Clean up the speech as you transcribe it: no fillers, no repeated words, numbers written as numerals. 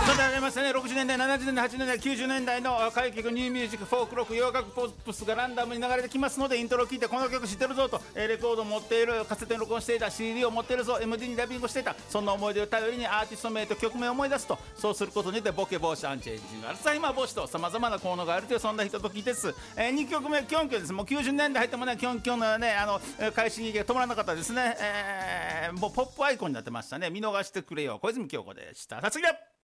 さてありましたね、60年代、70年代、80年代、90年代の歌謡曲、ニューミュージック、フォークロック、洋楽ポップスがランダムに流れてきますので、イントロを聞いてこの曲知ってるぞと、レコードを持っている、カセットに録音していた、 CD を持っているぞ、 MD にダビングしていた、そんな思い出を頼りにアーティスト名と曲名を思い出すと、そうすることによってボケ防止、アンチエイジング、アルツハイマー防止とさまざまな効能があるという、そんなひとときです。2曲目キョンキョンです。もう90年代入ってもね、キョンキョンのね、快進撃が止まらなかったですね。もうポップアイコンになってましたね。見逃してくれよ、小泉京子でした。さあ次は